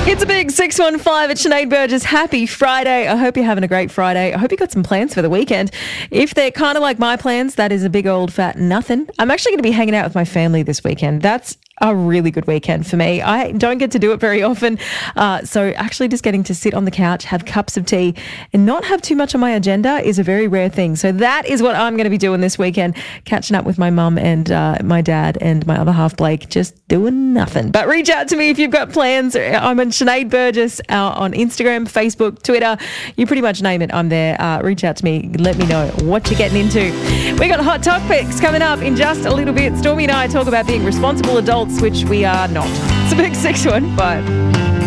It's a big 615 at Sinead Burgess. Happy Friday. I hope you're having a great Friday. I hope you got some plans for the weekend. If they're kind of like my plans, that is a big old fat nothing. I'm actually going to be hanging out with my family this weekend. That's a really good weekend for me. I don't get to do it very often. So actually just getting to sit on the couch, have cups of tea and not have too much on my agenda is a very rare thing. So that is what I'm going to be doing this weekend, catching up with my mum and my dad and my other half, Blake, just doing nothing. But reach out to me if you've got plans. I'm on Sinead Burgess on Instagram, Facebook, Twitter. You pretty much name it, I'm there. Reach out to me. Let me know what you're getting into. We got hot topics coming up in just a little bit. Stormy and I talk about being responsible adults, which we are not. It's a big 615.